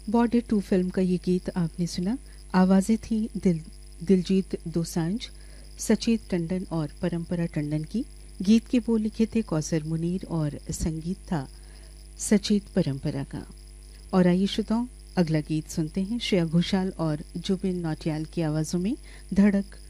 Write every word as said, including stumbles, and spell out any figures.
Border to film का ये गीत आपने सुना। आवाज़ें थी दिल दिलजीत दोसांझ, सचेत टंडन और परंपरा टंडन की। गीत के बोल लिखे थे कौसर मुनीर और संगीत था सचेत परंपरा का। और आइए श्रोताओं, अगला गीत सुनते हैं श्रेया घोषाल और जुबिन नौटियाल की आवाज़ों में धड़क